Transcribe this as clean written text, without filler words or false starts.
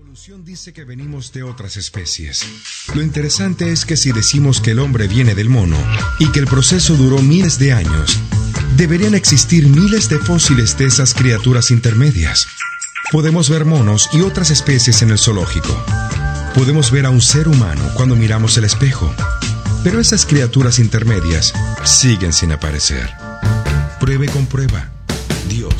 evolución dice que venimos de otras especies. Lo interesante es que si decimos que el hombre viene del mono y que el proceso duró miles de años, deberían existir miles de fósiles de esas criaturas intermedias. Podemos ver monos y otras especies en el zoológico. Podemos ver a un ser humano cuando miramos el espejo. Pero esas criaturas intermedias siguen sin aparecer. Pruebe con prueba. Dios